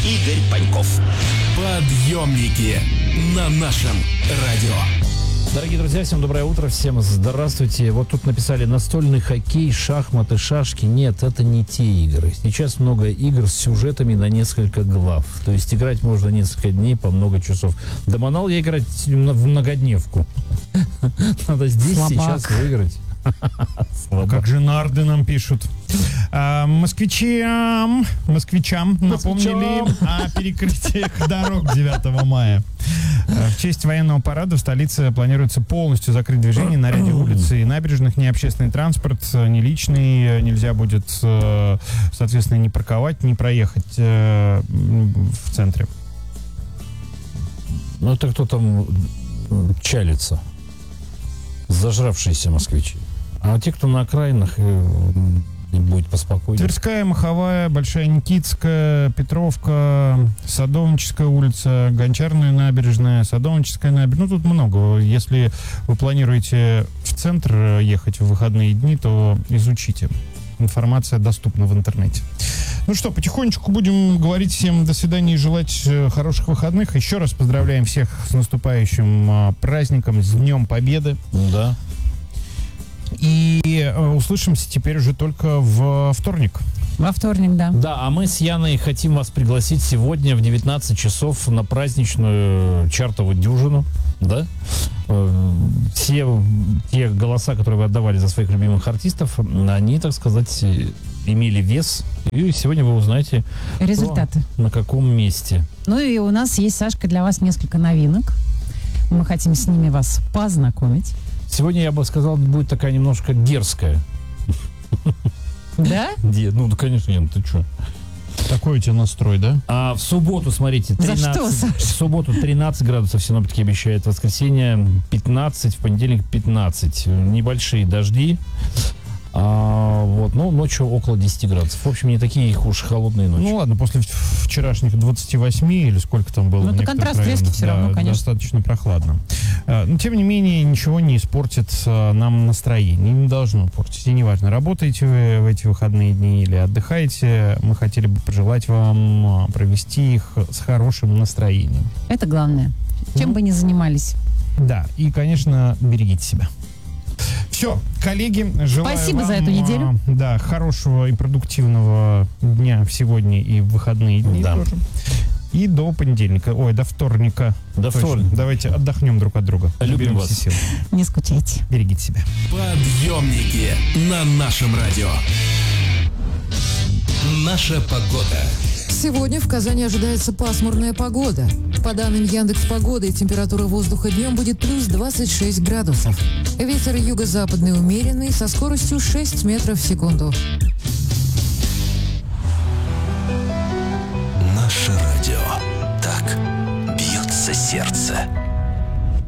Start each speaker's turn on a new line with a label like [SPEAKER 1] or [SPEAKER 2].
[SPEAKER 1] Игорь Паньков.
[SPEAKER 2] Подъемники на нашем радио.
[SPEAKER 3] Дорогие друзья, всем доброе утро, всем здравствуйте. Вот тут написали настольный хоккей, шахматы, шашки. Нет, это не те игры. Сейчас много игр с сюжетами на несколько глав. То есть играть можно несколько дней по много часов. Доманал я играть в многодневку. Надо здесь сейчас выиграть.
[SPEAKER 4] Как же нарды нам пишут. Москвичам напомнили о перекрытиях дорог 9 мая. В честь военного парада в столице планируется полностью закрыть движение на ряде улиц и набережных. Ни общественный транспорт, ни личный нельзя будет, соответственно, ни парковать, ни проехать в центре.
[SPEAKER 3] Ну, это кто там чалится? Зажравшиеся москвичи. А те, кто на окраинах, будет поспокойнее.
[SPEAKER 4] Тверская, Маховая, Большая Никитская, Петровка, Садовническая улица, Гончарная набережная, Садовническая набережная. Ну, тут много. Если вы планируете в центр ехать в выходные дни, то изучите. Информация доступна в интернете. Ну что, потихонечку будем говорить всем до свидания и желать хороших выходных. Еще раз поздравляем всех с наступающим праздником, с Днем Победы.
[SPEAKER 3] Да.
[SPEAKER 4] И услышимся теперь уже только во вторник.
[SPEAKER 5] Во вторник, да.
[SPEAKER 3] Да, а мы с Яной хотим вас пригласить сегодня в 19 часов на праздничную чартовую дюжину. Да? Все те голоса, которые вы отдавали за своих любимых артистов, они, так сказать, имели вес. И сегодня вы узнаете
[SPEAKER 5] результаты.
[SPEAKER 3] На каком месте.
[SPEAKER 5] Ну и у нас есть, Сашка, для вас несколько новинок. Мы хотим с ними вас познакомить.
[SPEAKER 3] Сегодня, я бы сказал, будет такая немножко дерзкая.
[SPEAKER 5] Да?
[SPEAKER 3] Ну, да, конечно, нет, ты что?
[SPEAKER 4] Такой у тебя настрой, да?
[SPEAKER 3] А в субботу, смотрите, 13,
[SPEAKER 5] За что, Саша?
[SPEAKER 3] в субботу 13 градусов синоптики обещают, в воскресенье 15, в понедельник 15. Небольшие дожди. Ну, ночью около 10 градусов. В общем, не такие уж холодные ночи.
[SPEAKER 4] Ну ладно, после вчерашних 28 или сколько там было.
[SPEAKER 5] Ну, это контраст резкий все равно, конечно.
[SPEAKER 4] Достаточно прохладно. Но, тем не менее, ничего не испортит нам настроение. Не должно портить. И неважно, работаете вы в эти выходные дни или отдыхаете, мы хотели бы пожелать вам провести их с хорошим настроением.
[SPEAKER 5] Это главное. Чем бы ни занимались.
[SPEAKER 4] Да, и, конечно, берегите себя. Все, коллеги, желаю
[SPEAKER 5] Спасибо
[SPEAKER 4] вам,
[SPEAKER 5] за эту неделю.
[SPEAKER 4] Да, хорошего и продуктивного дня сегодня и в выходные дни тоже. И до понедельника, до вторника.
[SPEAKER 3] До вторника.
[SPEAKER 4] Давайте отдохнем друг от друга.
[SPEAKER 3] Любим вас.
[SPEAKER 4] Сил.
[SPEAKER 5] Не скучайте.
[SPEAKER 4] Берегите себя.
[SPEAKER 2] Подъемники на нашем радио. Наша погода.
[SPEAKER 6] Сегодня в Казани ожидается пасмурная погода. По данным Яндекс.Погоды, температура воздуха днем будет плюс 26 градусов. Ветер юго-западный умеренный со скоростью 6 метров в секунду.
[SPEAKER 2] Наше радио. Так бьется сердце.